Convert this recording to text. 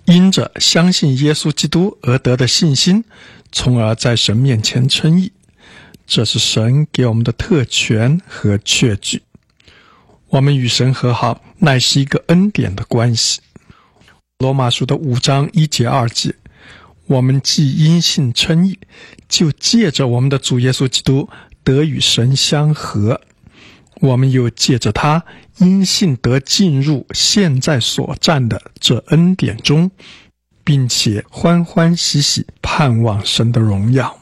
因着相信耶稣基督而得的信心，从而在神面前称义。这是神给我们的特权和确据。我们与神和好，乃是一个恩典的关系。罗马书的5章1节2节，我们既因信称义，就借着我们的主耶稣基督得与神相和。我们又借着他因信得进入现在所占的这恩典中，并且欢欢喜喜盼望神的荣耀。